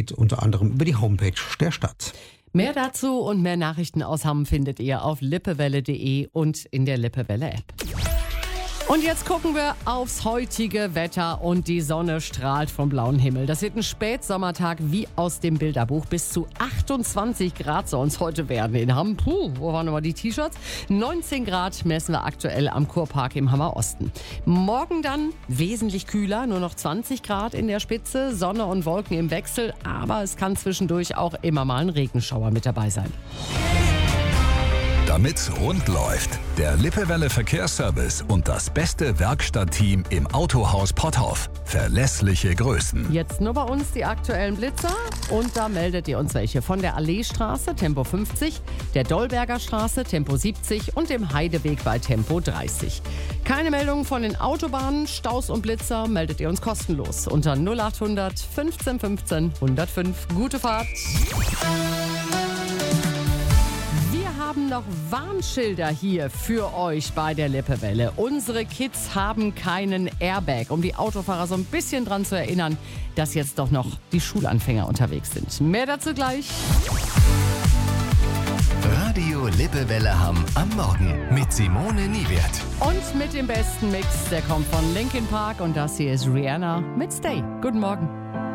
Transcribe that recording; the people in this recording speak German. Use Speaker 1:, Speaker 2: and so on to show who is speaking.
Speaker 1: geht unter anderem über die Homepage der Stadt.
Speaker 2: Mehr dazu und mehr Nachrichten aus Hamm findet ihr auf lippewelle.de und in der Lippewelle-App. Und jetzt gucken wir aufs heutige Wetter und die Sonne strahlt vom blauen Himmel. Das wird ein Spätsommertag wie aus dem Bilderbuch. Bis zu 28 Grad soll es heute werden in Hamm. Wo waren nochmal die T-Shirts? 19 Grad messen wir aktuell am Kurpark im Hammer Osten. Morgen dann wesentlich kühler, nur noch 20 Grad in der Spitze, Sonne und Wolken im Wechsel. Aber es kann zwischendurch auch immer mal ein Regenschauer mit dabei sein.
Speaker 3: Damit's rund läuft, der Lippewelle Verkehrsservice und das beste Werkstattteam im Autohaus Potthoff. Verlässliche Größen.
Speaker 2: Jetzt nur bei uns die aktuellen Blitzer und da meldet ihr uns welche von der Alleestraße Tempo 50, der Dollberger Straße Tempo 70 und dem Heideweg bei Tempo 30. Keine Meldungen von den Autobahnen, Staus und Blitzer meldet ihr uns kostenlos unter 0800 15 15 105. Gute Fahrt! Wir haben noch Warnschilder hier für euch bei der Lippewelle. Unsere Kids haben keinen Airbag, um die Autofahrer so ein bisschen dran zu erinnern, dass jetzt doch noch die Schulanfänger unterwegs sind. Mehr dazu gleich.
Speaker 4: Radio Lippewelle Hamm am Morgen mit Simone Niewert.
Speaker 2: Und mit dem besten Mix, der kommt von Linkin Park und das hier ist Rihanna mit Stay. Guten Morgen.